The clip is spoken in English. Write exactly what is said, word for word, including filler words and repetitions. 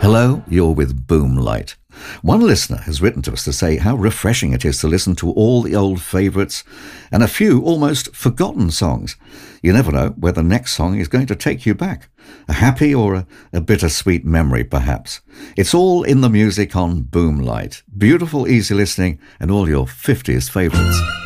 Hello, you're with Boomlight. One listener has written to us to say how refreshing it is to listen to all the old favourites and a few almost forgotten songs. You never know where the next song is going to take you back. A happy or a, a bittersweet memory, perhaps. It's all in the music on Boomlight. Beautiful, easy listening and all your fifties favourites.